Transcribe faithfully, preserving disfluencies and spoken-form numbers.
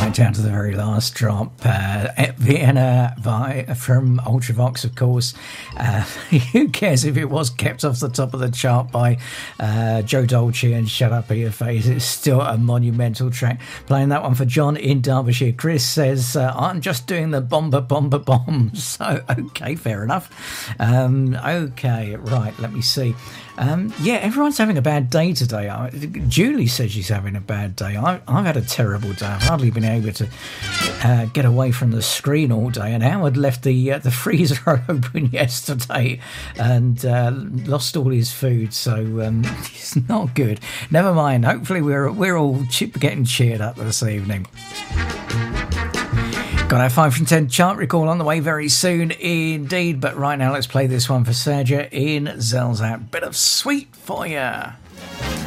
Right down to the very last drop. Uh, Vienna by, from Ultravox, of course. Uh, who cares if it was kept off the top of the chart by uh, Joe Dolce and Shut Up Your Face? It's still a monumental track. Playing that one for John in Derbyshire. Chris says, uh, I'm just doing the bomber, bomber, bomb. So, okay, fair enough. Um, okay, right, let me see. Um, yeah, everyone's having a bad day today. I, Julie says she's having a bad day. I, I've had a terrible day. I've hardly been able to uh, get away from the screen all day. And Howard left the uh, the freezer open yesterday and uh, lost all his food. So um, it's not good. Never mind. Hopefully we're we're all getting cheered up this evening. Got our five from ten chart recall on the way very soon indeed, but right now let's play this one for Sergio in Zelzat. Bit of sweet for ya.